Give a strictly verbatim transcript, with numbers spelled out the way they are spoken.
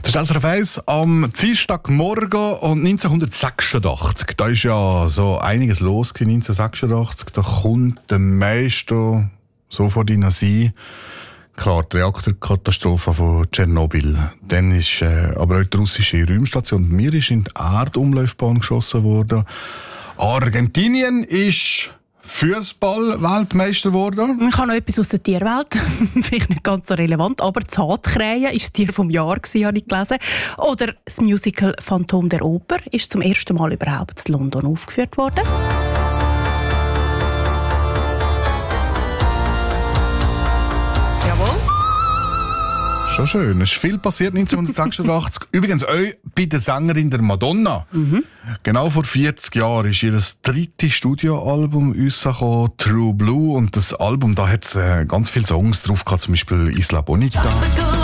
Das ist S R F eins am Dienstagmorgen und neunzehnhundertsechsundachtzig. Da ist ja so einiges los neunzehnhundertsechsundachtzig. Da kommt der Meister so vor deiner See. Klar, die Reaktorkatastrophe von Tschernobyl. Dann ist äh, aber auch die russische Raumstation Mir ist in die Erdumlaufbahn geschossen worden. Argentinien ist Fußball-Weltmeister geworden. Ich habe noch etwas aus der Tierwelt. Vielleicht nicht ganz so relevant, aber die Zatkrähe ist das Tier vom Jahr gewesen, habe ich gelesen. Oder das Musical Phantom der Oper ist zum ersten Mal überhaupt in London aufgeführt worden. Jawohl. Schon schön. Es ist viel passiert neunzehnhundertsechsundachtzig. Übrigens auch bei der Sängerin der Madonna. Mhm. Genau vor vierzig Jahren ist ihr drittes Studioalbum rausgekommen, True Blue. Und das Album, da hat es äh, ganz viele Songs drauf gehabt, zum Beispiel Isla Bonita.